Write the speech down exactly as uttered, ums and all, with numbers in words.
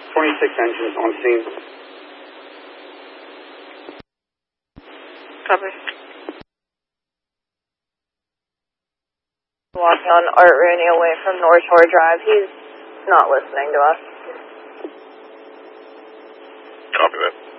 twenty-six engines on scene. Copy. Walking on Art Rooney away from North Shore Drive. He's not listening to us. Copy that.